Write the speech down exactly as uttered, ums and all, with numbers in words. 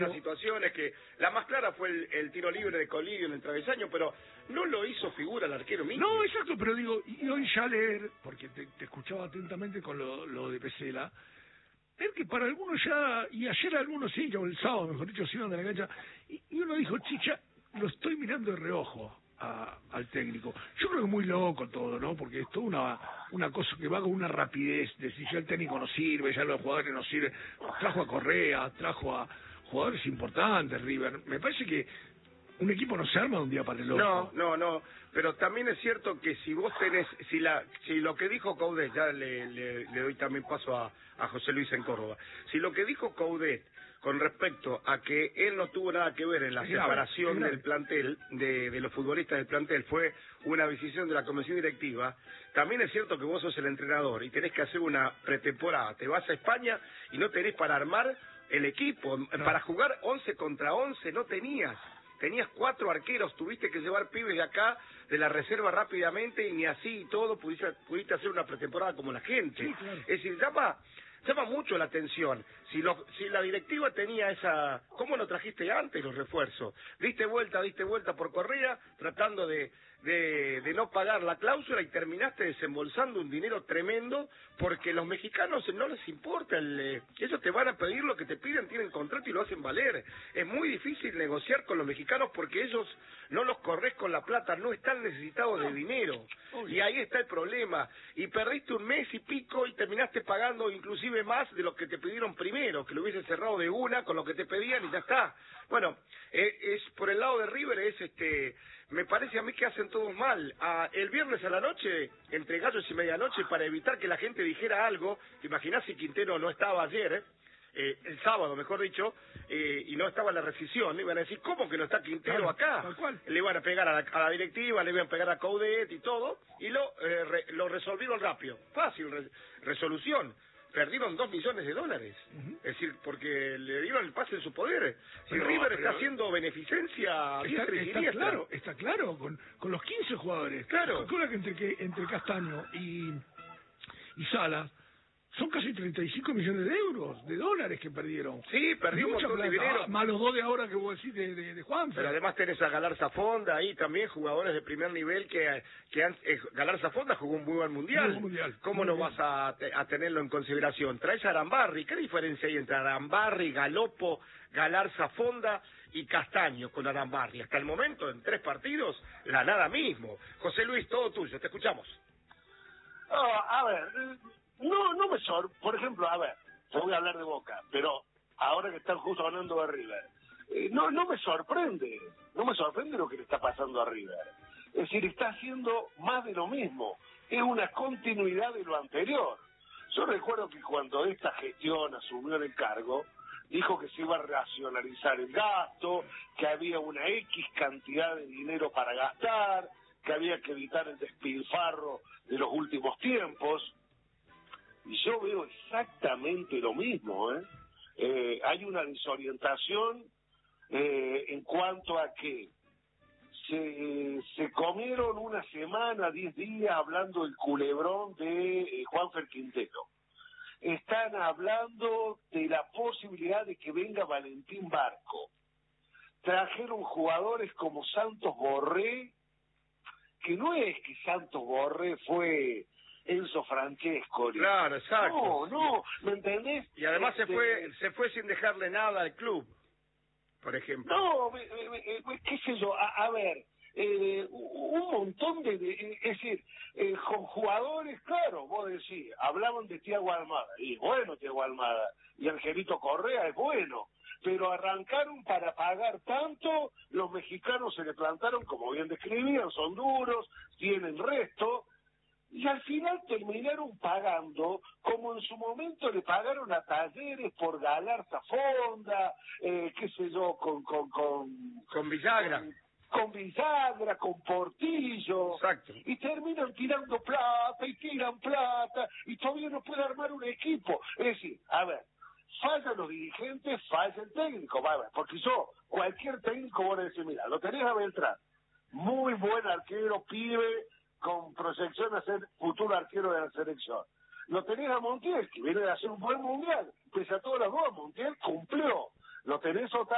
Las situaciones que la más clara fue el, el tiro libre de Colidio en el travesaño, pero no lo hizo figura el arquero mismo. No, exacto, pero digo, y hoy ya leer, porque te, te escuchaba atentamente con lo, lo de Pesela, ver que para algunos ya, y ayer algunos sí, o el sábado, mejor dicho, se iban de la cancha, y, y uno dijo, chicha, lo estoy mirando de reojo a, al técnico. Yo creo que es muy loco todo, ¿no? Porque es toda una, una cosa que va con una rapidez, de si ya el técnico no sirve, ya los jugadores no sirven. Trajo a Correa, trajo a jugadores importantes, River. Me parece que un equipo no se arma de un día para el otro. No, no, no. Pero también es cierto que si vos tenés, si la, si lo que dijo Coudet, ya le, le, le doy también paso a, a José Luis en Córdoba, si lo que dijo Coudet con respecto a que él no tuvo nada que ver en la separación del plantel, de, de los futbolistas del plantel, fue una decisión de la comisión directiva, también es cierto que vos sos el entrenador y tenés que hacer una pretemporada. Te vas a España y no tenés para armar el equipo, no. Para jugar once contra once no tenías. Tenías cuatro arqueros, tuviste que llevar pibes de acá, de la reserva rápidamente, y ni así y todo pudiste, pudiste hacer una pretemporada como la gente. Sí, claro. Es decir, llama, llama mucho la atención. Si, lo, si la directiva tenía esa... ¿Cómo no trajiste antes los refuerzos? Diste vuelta, diste vuelta por Correa, tratando de, de, de no pagar la cláusula, y terminaste desembolsando un dinero tremendo, porque los mexicanos no les importa. El, eh, ellos te van a pedir lo que te piden, tienen contrato y lo hacen valer. Es muy difícil negociar con los mexicanos porque ellos no los corres con la plata, no están necesitados de dinero. Y ahí está el problema. Y perdiste un mes y pico y terminaste pagando inclusive más de lo que te pidieron primero, que lo hubiese cerrado de una con lo que te pedían y ya está. Bueno, eh, es por el lado de River, es este, me parece a mí que hacen todos mal. Ah, el viernes a la noche, entre gallos y medianoche, para evitar que la gente dijera algo, te imaginás si Quintero no estaba ayer, ¿eh? Eh, el sábado, mejor dicho, eh, y no estaba la rescisión, iban a decir, ¿cómo que no está Quintero acá? Tal cual. Le iban a pegar a la, a la directiva, le iban a pegar a Coudet y todo, y lo, eh, re, lo resolvieron rápido. Fácil, re, resolución. Perdieron dos millones de dólares. Uh-huh. Es decir, porque le dieron el pase en su poder. Si pero, River pero, está haciendo beneficencia, está, está claro, está claro, con, con los quince jugadores. Claro. Calcula que entre, que entre Castaño y, y Salas son casi treinta y cinco millones de euros, de dólares que perdieron. Sí, perdió un montón de dinero. Más los dos de ahora que vos decís de, de, de Juan. Pero además tenés a Galarza Fonda ahí también, jugadores de primer nivel que, que han, eh, Galarza Fonda jugó un muy buen mundial. Muy mundial. ¿Cómo muy no bien. vas a, a tenerlo en consideración? Traes a Arambarri. ¿Qué diferencia hay entre Arambarri, Galopo, Galarza Fonda y Castaño con Arambarri? Hasta el momento, en tres partidos, la nada mismo. José Luis, todo tuyo, te escuchamos. Oh, a ver... No, no me sor... Por ejemplo, a ver, te voy a hablar de Boca, pero ahora que están justo hablando de River, eh, no, no me sorprende, no me sorprende lo que le está pasando a River. Es decir, está haciendo más de lo mismo, es una continuidad de lo anterior. Yo recuerdo que cuando esta gestión asumió el cargo, dijo que se iba a racionalizar el gasto, que había una X cantidad de dinero para gastar, que había que evitar el despilfarro de los últimos tiempos. Y yo veo exactamente lo mismo, ¿eh? Eh, hay una desorientación eh, en cuanto a que se, se comieron una semana, diez días hablando del culebrón de eh, Juanfer Quintero. Están hablando de la posibilidad de que venga Valentín Barco. Trajeron jugadores como Santos Borré, que no es que Santos Borré fue Enzo Francesco. Claro, exacto. No, no, ¿me entendés? Y además este, se fue se fue sin dejarle nada al club, por ejemplo. No, me, me, me, qué sé yo, a, a ver, eh, un montón de, de es decir, eh, con jugadores, claro, vos decís, hablaban de Thiago Almada, y bueno Thiago Almada, y Angelito Correa es bueno, pero arrancaron para pagar tanto, los mexicanos se le plantaron, como bien describían, son duros, tienen resto, y al final terminaron pagando como en su momento le pagaron a Talleres por Galarza Fonda, eh, qué sé yo, con con con, con Villagra. Con, con Villagra, con Portillo. Exacto. Y terminan tirando plata y tiran plata y todavía no puede armar un equipo. Es decir, a ver, fallan los dirigentes, falla el técnico, va a ver, porque yo, cualquier técnico voy a decir, mira, lo tenés a Beltrán, muy buen arquero, pibe, con proyección a ser futuro arquero de la selección. Lo tenés a Montiel, que viene de hacer un buen mundial. Pese a todas las dos, Montiel cumplió. Lo tenés otra